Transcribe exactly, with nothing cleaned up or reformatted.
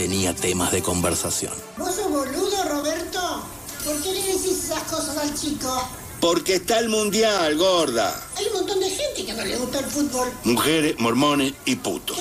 tenía temas de conversación. ¿Vos sos boludo, Roberto? ¿Por qué le decís esas cosas al chico? Porque está el mundial, gorda. Hay un montón de gente que no le gusta el fútbol. Mujeres, mormones y putos.